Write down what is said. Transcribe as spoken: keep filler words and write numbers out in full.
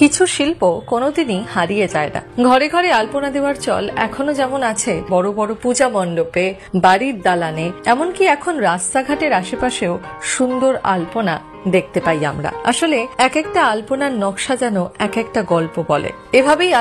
কিছু শিল্প কোনোদিনই হারিয়ে যায় না। ঘরে ঘরে আলপনা দেওয়ার চল এখনো যেমন আছে, বড় বড় পূজা মণ্ডপে, বাড়ির দালানে, এমনকি এখন রাস্তাঘাটের আশেপাশেও সুন্দর আলপনা দেখতে পাই আমরা। আসলে এক একটা আলপনার নকশা যেন এক একটা গল্প বলে। এভাবেই